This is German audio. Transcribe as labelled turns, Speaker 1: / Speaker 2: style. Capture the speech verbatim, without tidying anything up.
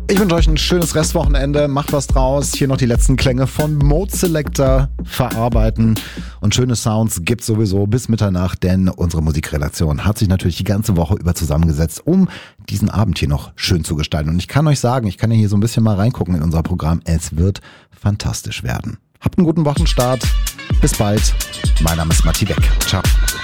Speaker 1: Ich wünsche euch ein schönes Restwochenende. Macht was draus. Hier noch die letzten Klänge von Mode Selector verarbeiten. Und schöne Sounds gibt's sowieso bis Mitternacht, denn unsere Musikredaktion hat sich natürlich die ganze Woche über zusammengesetzt, um diesen Abend hier noch schön zu gestalten. Und ich kann euch sagen, ich kann ja hier so ein bisschen mal reingucken in unser Programm. Es wird fantastisch werden. Habt einen guten Wochenstart. Bis bald. Mein Name ist Matti Beck. Ciao.